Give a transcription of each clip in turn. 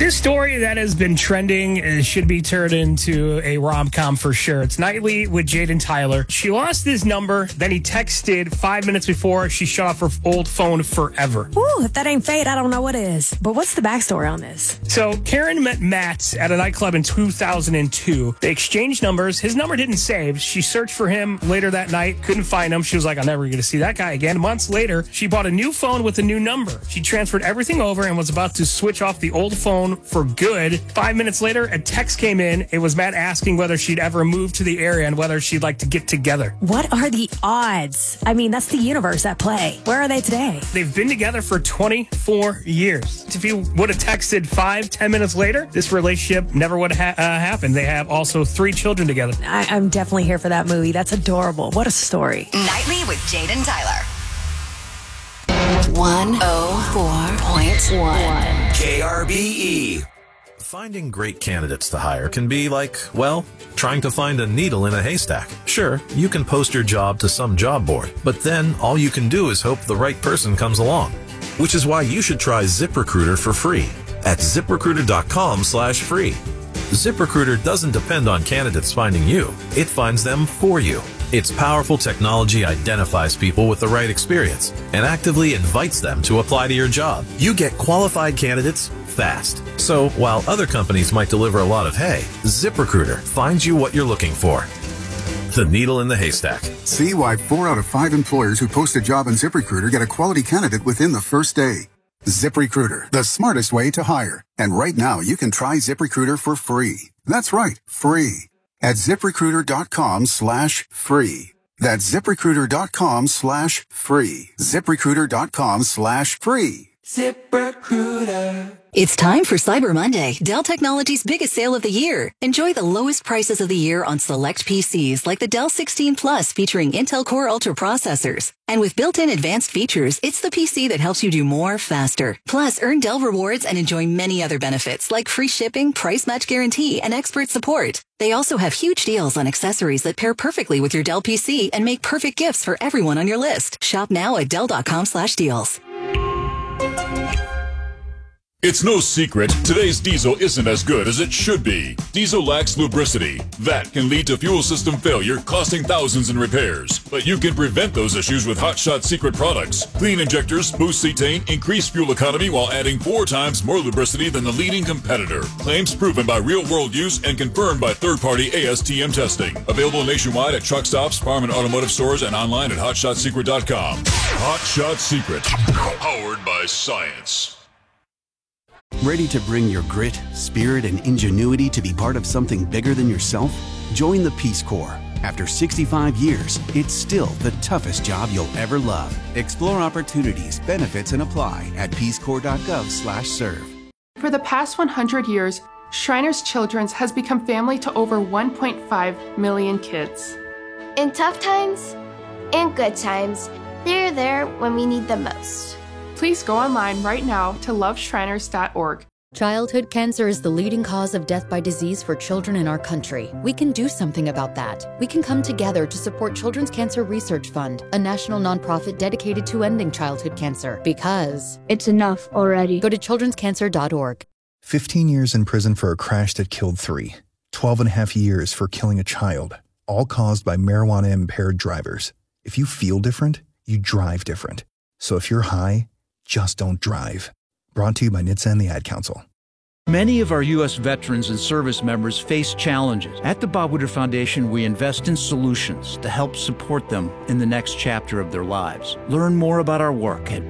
This story that has been trending should be turned into a rom-com for sure. It's Nightly with Jaden Tyler. She lost his number, then he texted 5 minutes before she shut off her old phone forever. Ooh, if that ain't fate, I don't know what is. But what's the backstory on this? So Karen met Matt at a nightclub in 2002. They exchanged numbers. His number didn't save. She searched for him later that night, couldn't find him. She was like, I'm never going to see that guy again. Months later, she bought a new phone with a new number. She transferred everything over and was about to switch off the old phone for good. 5 minutes later, a text came in. It was Matt asking whether she'd ever moved to the area and whether she'd like to get together. What are the odds? I mean, that's the universe at play. Where are they today? They've been together for 24 years. If he would have texted 5-10 minutes later, this relationship never would have happened. They have also 3 children together. I'm definitely here for that movie. That's adorable. What a story. Nightly with Jaden Tyler. 104.1 KRBE. Finding great candidates to hire can be like, well, trying to find a needle in a haystack. Sure, you can post your job to some job board, but then all you can do is hope the right person comes along. Which is why you should try ZipRecruiter for free at ZipRecruiter.com/free. ZipRecruiter doesn't depend on candidates finding you. It finds them for you. Its powerful technology identifies people with the right experience and actively invites them to apply to your job. You get qualified candidates fast. So while other companies might deliver a lot of hay, ZipRecruiter finds you what you're looking for. The needle in the haystack. See why 4 out of 5 employers who post a job on ZipRecruiter get a quality candidate within the first day. ZipRecruiter, the smartest way to hire. And right now, you can try ZipRecruiter for free. That's right, free. At ZipRecruiter.com/free. That's ZipRecruiter.com/free. ZipRecruiter.com/free. ZipRecruiter. It's time for Cyber Monday, Dell Technologies' biggest sale of the year. Enjoy the lowest prices of the year on select PCs like the Dell 16 Plus featuring Intel Core Ultra processors. And with built-in advanced features, it's the PC that helps you do more faster. Plus, earn Dell rewards and enjoy many other benefits like free shipping, price match guarantee, and expert support. They also have huge deals on accessories that pair perfectly with your Dell PC and make perfect gifts for everyone on your list. Shop now at Dell.com/deals. It's no secret, today's diesel isn't as good as it should be. Diesel lacks lubricity. That can lead to fuel system failure, costing thousands in repairs. But you can prevent those issues with Hot Shot Secret products. Clean injectors, boost cetane, increase fuel economy while adding 4 times more lubricity than the leading competitor. Claims proven by real-world use and confirmed by third-party ASTM testing. Available nationwide at truck stops, farm and automotive stores, and online at HotShotSecret.com. Hot Shot Secret. Powered by science. Ready to bring your grit, spirit, and ingenuity to be part of something bigger than yourself? Join the Peace Corps. After 65 years, it's still the toughest job you'll ever love. Explore opportunities, benefits, and apply at peacecorps.gov/serve. For the past 100 years, Shriners Children's has become family to over 1.5 million kids. In tough times and good times, they're there when we need them most. Please go online right now to loveshriners.org. Childhood cancer is the leading cause of death by disease for children in our country. We can do something about that. We can come together to support Children's Cancer Research Fund, a national nonprofit dedicated to ending childhood cancer. Because it's enough already. Go to childrenscancer.org. 15 years in prison for a crash that killed 3. 12 and a half years for killing a child, all caused by marijuana-impaired drivers. If you feel different, you drive different. So if you're high, just don't drive. Brought to you by NHTSA and the Ad Council. Many of our U.S. veterans and service members face challenges. At the Bob Woodward Foundation, we invest in solutions to help support them in the next chapter of their lives. Learn more about our work at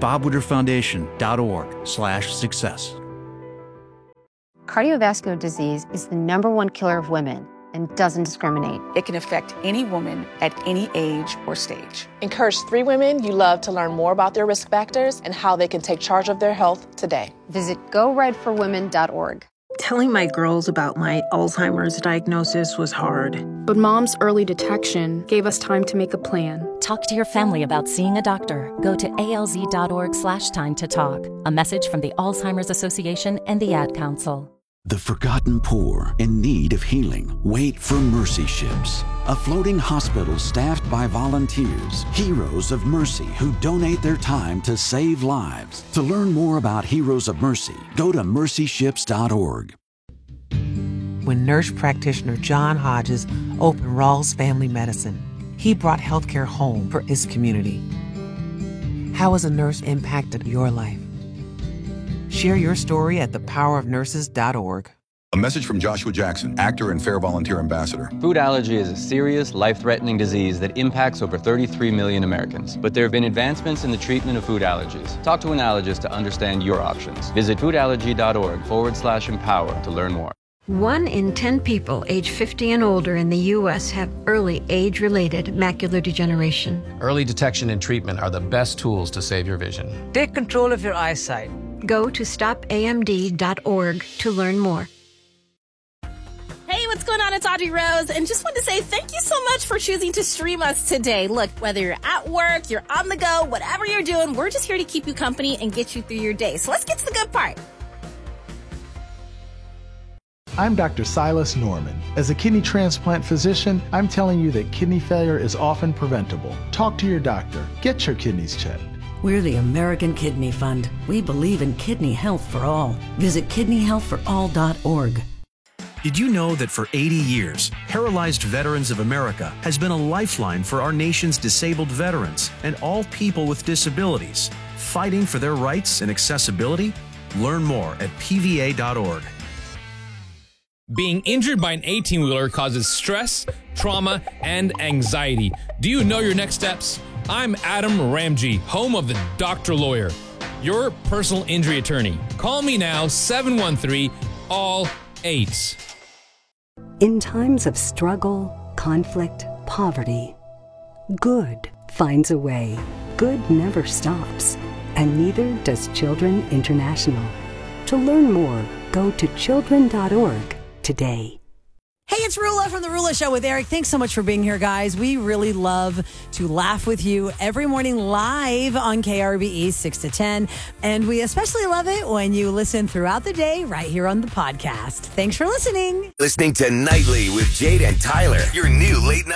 bobwoodwardfoundation.org/success. Cardiovascular disease is the #1 killer of women and doesn't discriminate. It can affect any woman at any age or stage. Encourage 3 women you love to learn more about their risk factors and how they can take charge of their health today. Visit GoRedForWomen.org. Telling my girls about my Alzheimer's diagnosis was hard. But Mom's early detection gave us time to make a plan. Talk to your family about seeing a doctor. Go to alz.org/time to talk. A message from the Alzheimer's Association and the Ad Council. The forgotten poor in need of healing wait for Mercy Ships, a floating hospital staffed by volunteers, heroes of mercy who donate their time to save lives. To learn more about Heroes of Mercy, go to mercyships.org. When nurse practitioner John Hodges opened Rawls Family Medicine, he brought healthcare home for his community. How has a nurse impacted your life? Share your story at thepowerofnurses.org. A message from Joshua Jackson, actor and Fair Volunteer Ambassador. Food allergy is a serious, life-threatening disease that impacts over 33 million Americans. But there have been advancements in the treatment of food allergies. Talk to an allergist to understand your options. Visit foodallergy.org/empower to learn more. 1 in 10 people age 50 and older in the U.S. have early age-related macular degeneration. Early detection and treatment are the best tools to save your vision. Take control of your eyesight. Go to stopamd.org to learn more. Hey, what's going on? It's Audrey Rose, and just want to say thank you so much for choosing to stream us today. Look, whether you're at work, you're on the go, whatever you're doing, we're just here to keep you company and get you through your day. So let's get to the good part. I'm Dr. Silas Norman. As a kidney transplant physician, I'm telling you that kidney failure is often preventable. Talk to your doctor. Get your kidneys checked. We're the American Kidney Fund. We believe in kidney health for all. Visit kidneyhealthforall.org. Did you know that for 80 years, Paralyzed Veterans of America has been a lifeline for our nation's disabled veterans and all people with disabilities, fighting for their rights and accessibility? Learn more at pva.org. Being injured by an 18-wheeler causes stress, trauma, and anxiety. Do you know your next steps? I'm Adam Ramji, home of the Doctor Lawyer, your personal injury attorney. Call me now, 713-ALL-8. In times of struggle, conflict, poverty, good finds a way. Good never stops, and neither does Children International. To learn more, go to children.org today. Hey, it's Rula from The Rula Show with Eric. Thanks so much for being here, guys. We really love to laugh with you every morning live on KRBE 6 to 10. And we especially love it when you listen throughout the day right here on the podcast. Thanks for listening. Listening to Nightly with Jade and Tyler, your new late night